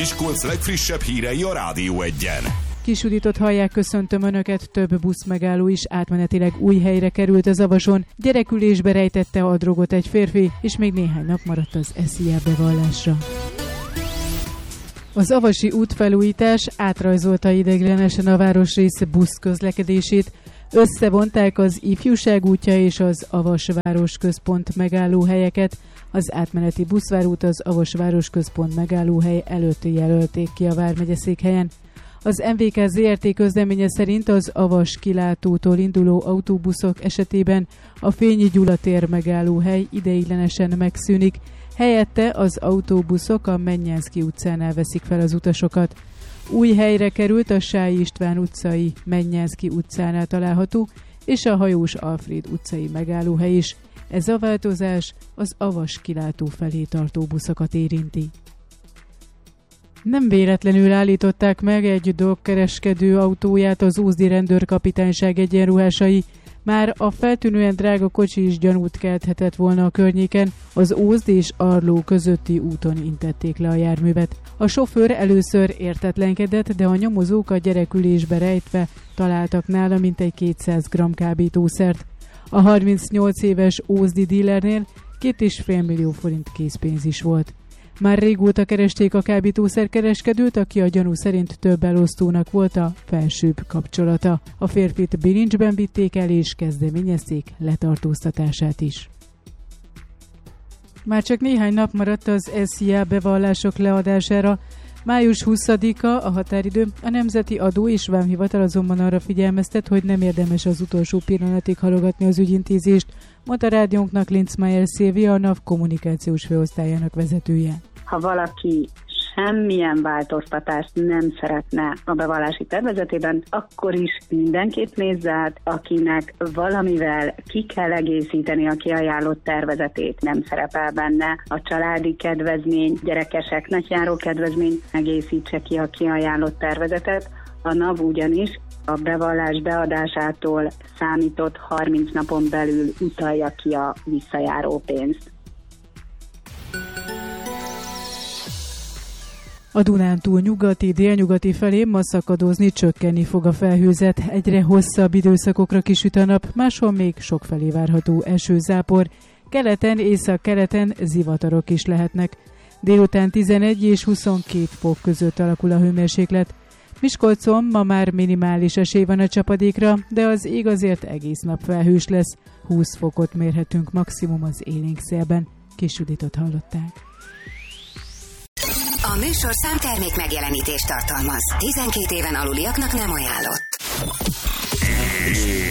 Miskolc legfrissebb hírei a Rádió Egyen. Kis Juditot hallják, köszöntöm Önöket, több buszmegálló is átmenetileg új helyre került a Zavason. Gyerekülésbe rejtette a drogot egy férfi, és még néhány nap maradt az SZIA bevallásra. Az avasi útfelújítás átrajzolta ideiglenesen a városrész buszközlekedését. Összevonták az Ifjúság útja és az Avas Városközpont megállóhelyeket. Az átmeneti buszvárút az Avas Városközpont megállóhely előtt jelölték ki a vármegyeszékhelyen. Az MVK ZRT közleménye szerint az Avas kilátótól induló autóbuszok esetében a Fényi Gyula tér megállóhely ideiglenesen megszűnik, helyette az autóbuszok a Mennyánszky utcánál veszik fel az utasokat. Új helyre került a Sályi István utcai Mennyánszky utcánál található, és a Hajós Alfréd utcai megállóhely is. Ez a változás az Avas kilátó felé tartó buszokat érinti. Nem véletlenül állították meg egy drogkereskedő autóját az ózdi rendőrkapitányság egyenruhásai. Már a feltűnően drága kocsi is gyanút kelthetett volna a környéken, az Ózd és Arló közötti úton intették le a járművet. A sofőr először értetlenkedett, de a nyomozók a gyerekülésbe rejtve találtak nála mintegy 200 g kábítószert. A 38 éves ózdi dílernél 2,5 millió forint készpénz is volt. Már régóta keresték a kábítószerkereskedőt, aki a gyanú szerint több elosztónak volt a felsőbb kapcsolata. A férfit bilincsben vitték el és kezdeményezték letartóztatását is. Már csak néhány nap maradt az SZIA bevallások leadására. Május 20-a a határidő, a Nemzeti Adó és Vámhivatal azonban arra figyelmeztet, hogy nem érdemes az utolsó pillanatig halogatni az ügyintézést, mondta rádiónknak Linzmeier Szilvia, a NAV kommunikációs főosztályának vezetője. Ha valaki semmilyen változtatást nem szeretne a bevallási tervezetében, akkor is mindenképp nézze át, akinek valamivel ki kell egészíteni a kiajánlott tervezetét. Nem szerepel benne a családi kedvezmény, gyerekesek nagyjáró kedvezmény, egészítse ki a kiajánlott tervezetet. A NAV ugyanis a bevallás beadásától számított 30 napon belül utalja ki a visszajáró pénzt. A Dunántúl nyugati, délnyugati felé ma szakadozni, csökkenni fog a felhőzet. Egyre hosszabb időszakokra kisüt a nap, máshol még sokfelé várható esőzápor. Keleten, észak-keleten zivatarok is lehetnek. Délután 11 és 22 fok között alakul a hőmérséklet. Miskolcon ma már minimális esély van a csapadékra, de az ég azért egész nap felhős lesz. 20 fokot mérhetünk maximum az élénk szélben. Kis Juditot hallották. A műsorszám termék megjelenítést tartalmaz. 12 éven aluliaknak nem ajánlott.